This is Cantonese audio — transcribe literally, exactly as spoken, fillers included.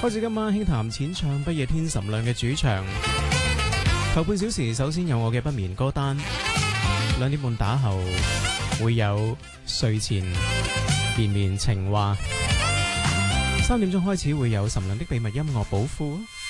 開始今晚輕談淺唱不夜天岑亮嘅主場。頭半小時首先有我嘅不眠歌單，兩點半打後會有睡前綿綿情話，三點鐘開始會有岑亮的秘密音樂寶庫。